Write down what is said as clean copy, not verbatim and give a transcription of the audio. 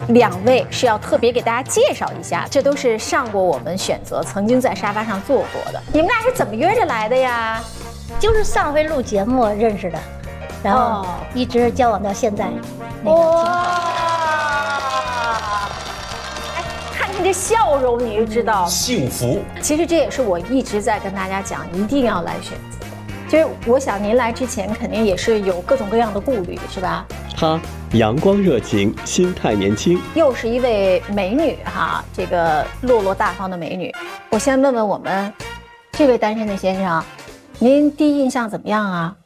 2位是要特别给大家介绍一下，这都是上过我们选择，曾经在沙发上坐过的。你们俩是怎么约着来的呀？ 就是上回录节目认识的，然后一直交往到现在，那个挺好。 看看这笑容你就知道幸福。 其实这也是我一直在跟大家讲，一定要来选择。就是我想您来之前肯定也是有各种各样的顾虑，是吧？ 她阳光热情，心态年轻， 又是一位美女哈，这个落落大方的美女。我先问问我们这位单身的先生，您第一印象怎么样啊？